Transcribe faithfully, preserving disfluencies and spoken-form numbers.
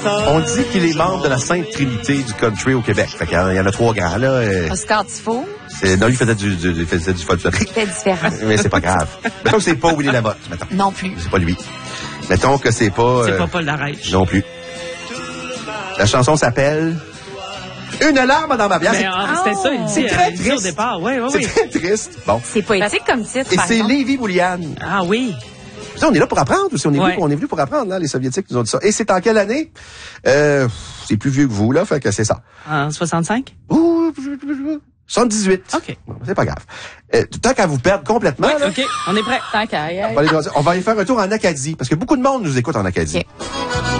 On dit qu'il est membre de la Sainte Trinité du country au Québec. Fait qu'il y en a, il y en a trois grands, là. euh, Oscar Tifo. c'est- non, lui, il faisait du, du, il faisait du folklorique. C'est différent. Mais c'est pas grave. Mettons que c'est pas Willy Lamotte, mettons. Non plus. C'est pas lui. Mettons que c'est pas... C'est euh, pas Paul Larèche. non plus. La chanson s'appelle... Une larme dans ma bière. Mais C'est- euh, c'était ça, il dit, C'est euh, très il dit au triste. départ. Oui, oui, C'est oui. très triste. Bon. C'est poétique comme titre, Et par c'est exemple. Lévi Boulian. Ah oui. Ça, on est là pour apprendre ou si on est, Ouais. venu, on est venu pour apprendre, là, les Soviétiques nous ont dit ça. Et c'est en quelle année? Euh, c'est plus vieux que vous, là, fait que c'est ça. En soixante-cinq? Ouh, soixante-dix-huit. OK. Bon, c'est pas grave. Euh, tant qu'à vous perdre complètement, là, OK, on est prêt. Tant qu'à y on, va aller, on va aller faire un tour en Acadie, parce que beaucoup de monde nous écoute en Acadie. OK.